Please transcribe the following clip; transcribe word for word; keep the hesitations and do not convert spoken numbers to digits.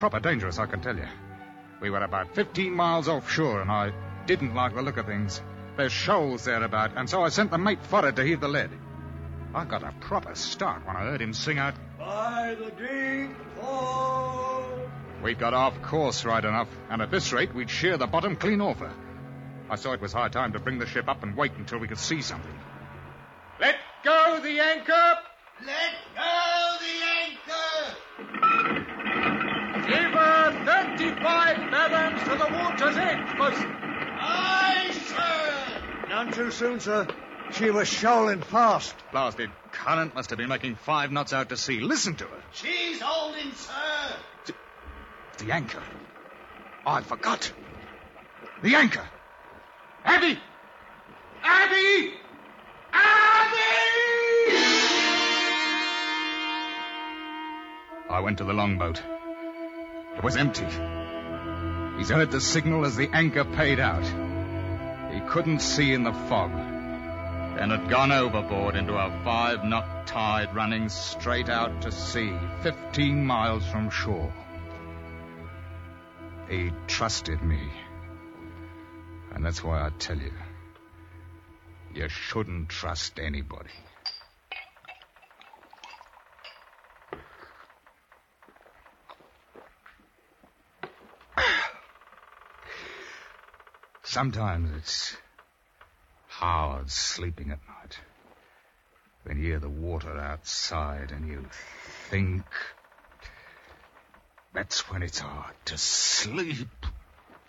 Proper dangerous, I can tell you. We were about fifteen miles offshore, and I didn't like the look of things. There's shoals thereabout, and so I sent the mate forward to heave the lead. I got a proper start when I heard him sing out, "By the deep fall." We got off course right enough, and at this rate we'd shear the bottom clean off her. I saw it was high time to bring the ship up and wait until we could see something. Let go the anchor! Let go the anchor! Give her thirty-five fathoms to the water's edge, bosun. Aye, sir! None too soon, sir. She was shoaling fast. Blasted current must have been making five knots out to sea. Listen to her. She's holding, sir. The, the anchor. I forgot. The anchor. Abby! Abby! Abby! I went to the longboat. It was empty. He's heard the signal as the anchor paid out. He couldn't see in the fog, and had gone overboard into a five-knot tide running straight out to sea, fifteen miles from shore. He trusted me. And that's why I tell you, you shouldn't trust anybody. Sometimes it's hard sleeping at night. When you hear the water outside and you think, that's when it's hard to sleep.